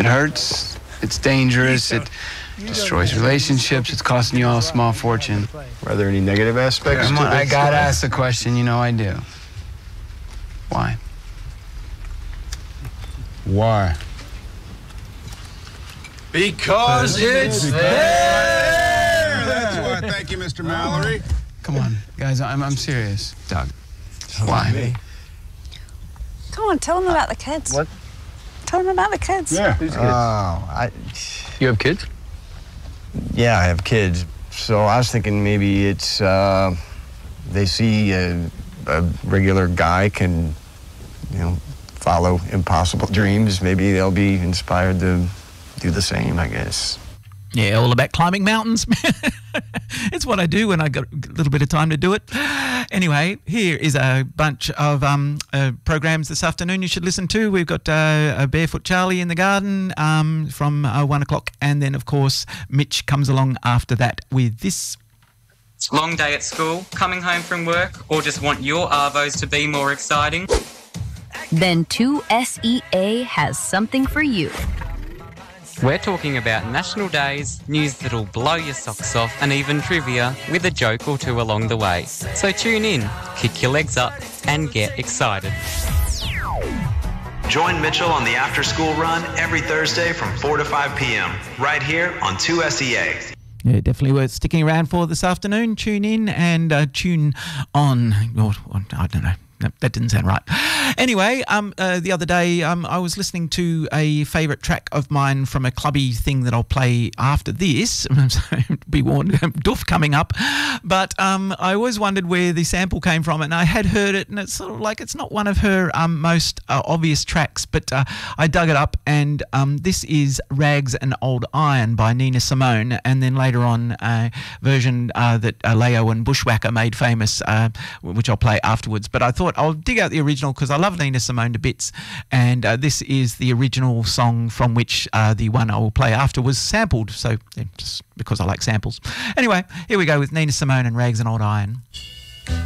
It hurts. It's dangerous. It destroys relationships. It's costing you all a small fortune. Are there any negative aspects to I this? gotta ask the question. You know I do. Why? Why? Because it's there! That's why. Thank you, Mr. Mallory. Come on, guys. I'm serious. Doug. Why? Come on, tell them about the kids. What? Tell them about the kids. Yeah. You have kids? Yeah, I have kids. So I was thinking maybe it's they see a regular guy can, follow impossible dreams. Maybe they'll be inspired to do the same, I guess. Yeah, all about climbing mountains. It's what I do when I got a little bit of time to do it. Anyway, here is a bunch of programs this afternoon you should listen to. We've got a Barefoot Charlie in the Garden from 1 o'clock. And then, of course, Mitch comes along after that with this. Long day at school, coming home from work, or just want your Arvos to be more exciting? Then 2SEA has something for you. We're talking about national days, news that'll blow your socks off, and even trivia with a joke or two along the way. So tune in, kick your legs up, and get excited. Join Mitchell on the After School Run every Thursday from 4 to 5 p.m. right here on 2SEA. Yeah, definitely worth sticking around for this afternoon. Tune in and tune on. I don't know. No, that didn't sound right. Anyway, the other day I was listening to a favourite track of mine from a clubby thing that I'll play after this. So be warned, Duff coming up. But I always wondered where the sample came from, and I had heard it, and it's sort of like it's not one of her most obvious tracks, but I dug it up, and this is Rags and Old Iron by Nina Simone, and then later on a version that Leo and Bushwhacker made famous, which I'll play afterwards. But I thought I'll dig out the original because I love Nina Simone to bits, and this is the original song from which the one I will play after was sampled, so just because I like samples. Anyway, here we go with Nina Simone and Rags and Old Iron.